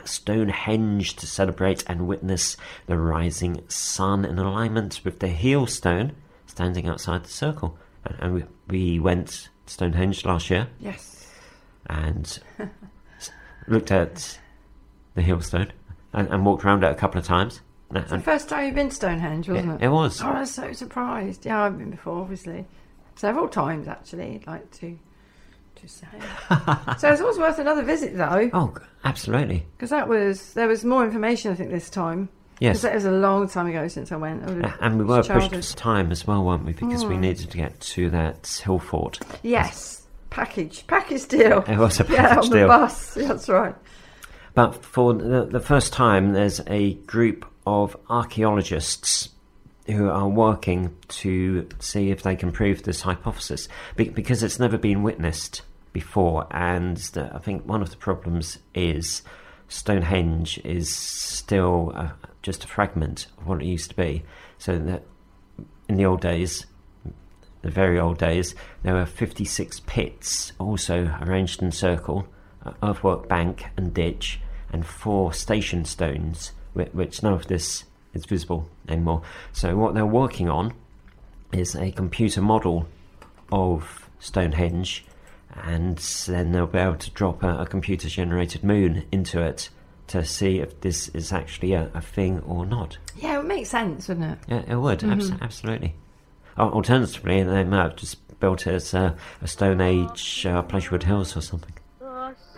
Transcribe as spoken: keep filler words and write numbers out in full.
at Stonehenge to celebrate and witness the rising sun in alignment with the heel stone standing outside the circle. And we, we went to Stonehenge last year. Yes. And looked at the heel stone and, and walked around it a couple of times. It's the first time you've been to Stonehenge, wasn't it? It, it was. Oh, I was so surprised. Yeah, I've been before, obviously. Several times, actually, I'd like to, to say. So it's always worth another visit, though. Oh, absolutely. Because that was, there was more information, I think, this time. Yes. Because that was a long time ago since I went. I And we were childhood. pushed for time as well, weren't we? Because Mm. we needed to get to that hill fort. Yes. Package. Package deal. It was a package yeah, on deal. the bus. That's right. But for the, the first time, there's a group of archaeologists who are working to see if they can prove this hypothesis, Be- because it's never been witnessed before. And the, I think one of the problems is Stonehenge is still uh, just a fragment of what it used to be. So that in the old days, the very old days, there were fifty-six pits, also arranged in circle, uh, earthwork bank and ditch, and four station stones, which, which none of this is visible anymore. So what they're working on is a computer model of Stonehenge, and then they'll be able to drop a, a computer-generated moon into it to see if this is actually a, a thing or not. Yeah, it would make sense, wouldn't it? Yeah, it would, Mhm. abs- absolutely. Alternatively, they might have just built it as a, a Stone Age uh, Pleasurewood Hills or something.